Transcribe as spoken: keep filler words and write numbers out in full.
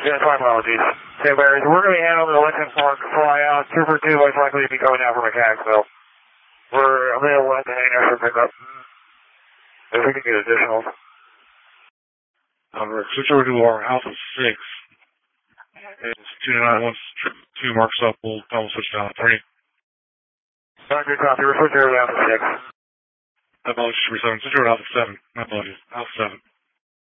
Yes, my apologies. Okay, Barry, so we're going to be handling the Lincoln Park fly out. Trooper two most likely to be coming out from Mechanicsville. We're available at the hangar for pickup. If we can get additional. Um, we're switch over to our Alpha six. It's two nine one two marks up. We'll double switch down to three. Roger, copy. We're switching over to Alpha six. My apologies, Trooper seven. Switch over to Alpha seven. My apologies. Alpha seven.